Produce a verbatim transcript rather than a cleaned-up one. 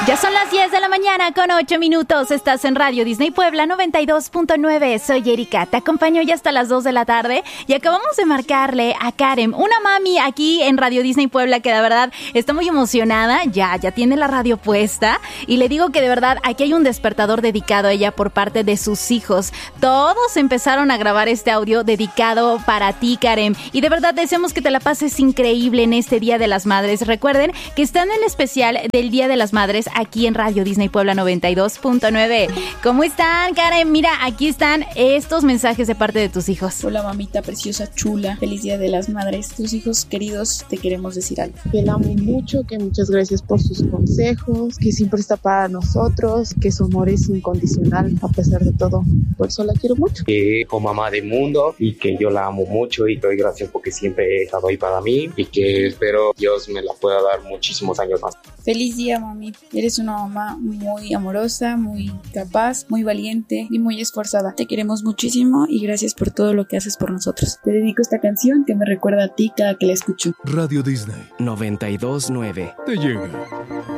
Ya son las diez de la mañana con ocho minutos. Estás en Radio Disney Puebla noventa y dos punto nueve. Soy Erika. Te acompaño ya hasta las dos de la tarde y acabamos de marcarle a Karen, una mami aquí en Radio Disney Puebla que de verdad está muy emocionada. Ya, ya tiene la radio puesta y le digo que de verdad aquí hay un despertador dedicado a ella por parte de sus hijos. Todos empezaron a grabar este audio dedicado para ti, Karen. Y de verdad deseamos que te la pases increíble en este Día de las Madres. Recuerden que están en el especial del Día de las Madres aquí en Radio Disney Puebla noventa y dos punto nueve. ¿Cómo están, Karen? Mira, aquí están estos mensajes de parte de tus hijos. Hola, mamita preciosa, chula. Feliz Día de las Madres. Tus hijos queridos, te queremos decir algo. Que la amo mucho, que muchas gracias por sus consejos, que siempre está para nosotros, que su amor es incondicional a pesar de todo. Por eso la quiero mucho. Que como mamá del mundo y que yo la amo mucho y doy gracias porque siempre he estado ahí para mí y que espero Dios me la pueda dar muchísimos años más. Feliz día, mami. Eres una mamá muy amorosa, muy capaz, muy valiente y muy esforzada. Te queremos muchísimo y gracias por todo lo que haces por nosotros. Te dedico esta canción que me recuerda a ti cada que la escucho. Radio Disney noventa y dos punto nueve. te llega.